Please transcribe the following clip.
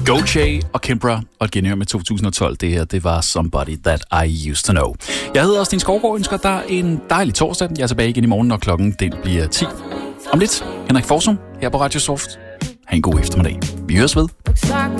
Goche og Kimbra og et genhør med 2012. Det her, det var Somebody That I Used To Know. Jeg hedder Sten Skovgaard, ønsker dig en dejlig torsdag. Jeg er tilbage igen i morgen, når klokken den bliver 10. Om lidt, Henrik Forsum her på Radio Soft. Ha' en god eftermiddag. Vi høres ved.